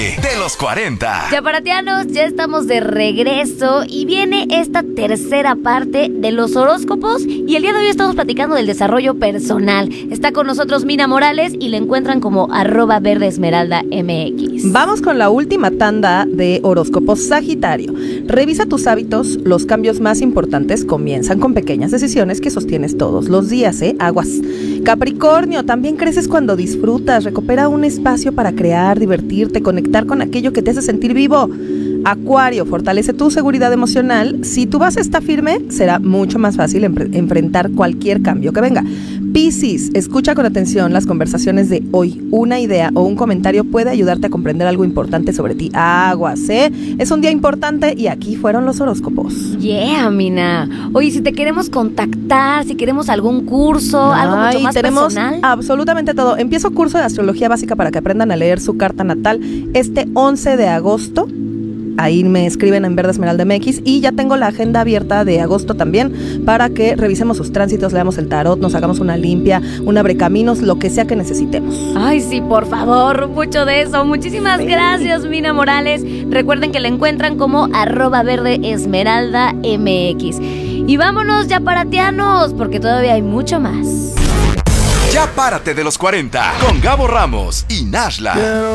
De los 40. Chaparatianos, ya estamos de regreso y viene esta tercera parte de los horóscopos y el día de hoy estamos platicando del desarrollo personal. Está con nosotros Mina Morales y la encuentran como @verdeesmeraldamx. Vamos con la última tanda de horóscopos Sagitario. Revisa tus hábitos, los cambios más importantes comienzan con pequeñas decisiones que sostienes todos los días, Aguas. Capricornio, también creces cuando disfrutas, recupera un espacio para crear, divertirte, conectar con aquello que te hace sentir vivo. Acuario, fortalece tu seguridad emocional. Si tu base está firme, será mucho más fácil enfrentar cualquier cambio que venga. Piscis, escucha con atención las conversaciones de hoy. Una idea o un comentario puede ayudarte a comprender algo importante sobre ti. Aguas, es un día importante y aquí fueron los horóscopos. Yeah, Mina. Oye, si te queremos contactar, si queremos algún curso, algo mucho más tenemos personal. Absolutamente todo. Empiezo curso de astrología básica para que aprendan a leer su carta natal este 11 de agosto. Ahí me escriben en Verde Esmeralda MX y ya tengo la agenda abierta de agosto también para que revisemos sus tránsitos, leamos el tarot, nos hagamos una limpia, un abrecaminos, lo que sea que necesitemos. Ay, sí, por favor, mucho de eso. Muchísimas gracias, Mina Morales. Recuerden que la encuentran como @verdeesmeraldamx. Y vámonos, chaparatianos, porque todavía hay mucho más. Ya párate de los 40 con Gabo Ramos y Nashla.